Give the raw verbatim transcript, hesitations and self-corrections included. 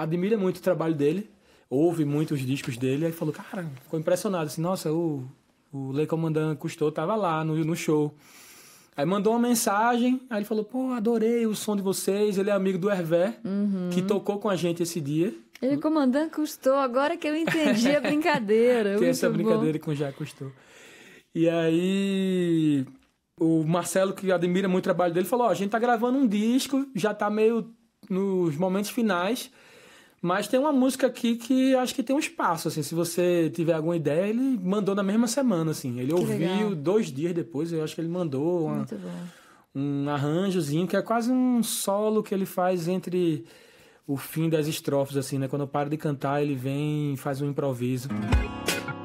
admira muito o trabalho dele, ouve muito os discos dele, aí falou, cara, ficou impressionado, assim, nossa, o, o Le Commandant Cousteau tava lá no, no show. Aí mandou uma mensagem, aí ele falou, pô, adorei o som de vocês, ele é amigo do Hervé, uhum. que tocou com a gente esse dia. Ele Commandant Cousteau, agora que eu entendi a brincadeira. Tem essa bom. brincadeira com o Jacques Cousteau. E aí, o Marcelo, que admira muito o trabalho dele, falou, ó, a gente tá gravando um disco, já tá meio nos momentos finais, mas tem uma música aqui que acho que tem um espaço, assim, se você tiver alguma ideia, ele mandou na mesma semana, assim, ele que ouviu legal. Dois dias depois, eu acho que ele mandou uma, um arranjozinho, que é quase um solo que ele faz entre o fim das estrofes, assim, né, quando eu paro de cantar, ele vem e faz um improviso.